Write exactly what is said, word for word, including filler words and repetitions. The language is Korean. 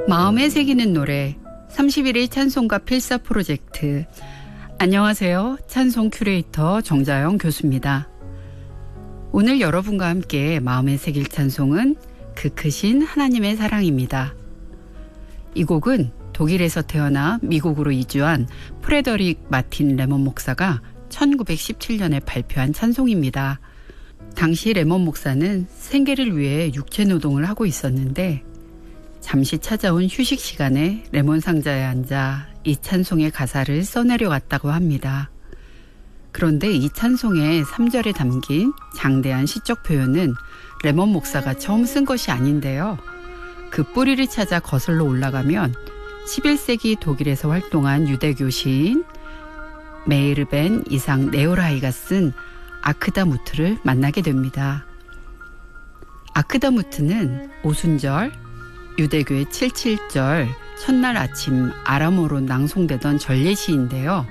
마음에 새기는 노래 삼십일 일 찬송가 필사 프로젝트. 안녕하세요. 찬송 큐레이터 정자영 교수입니다. 오늘 여러분과 함께 마음에 새길 찬송은 그 크신 하나님의 사랑입니다. 이 곡은 독일에서 태어나 미국으로 이주한 프레더릭 마틴 레몬 목사가 천구백십칠 년에 발표한 찬송입니다. 당시 레몬 목사는 생계를 위해 육체 노동을 하고 있었는데 잠시 찾아온 휴식 시간에 레몬 상자에 앉아 이 찬송의 가사를 써내려왔다고 합니다. 그런데 이 찬송의 삼 절에 담긴 장대한 시적 표현은 레몬 목사가 처음 쓴 것이 아닌데요. 그 뿌리를 찾아 거슬러 올라가면 십일 세기 독일에서 활동한 유대교 시인 메이르벤 이상 네오라이가 쓴 아크다무트를 만나게 됩니다. 아크다무트는 오순절, 유대교의 칠칠절, 첫날 아침 아람어로 낭송되던 전례시인데요.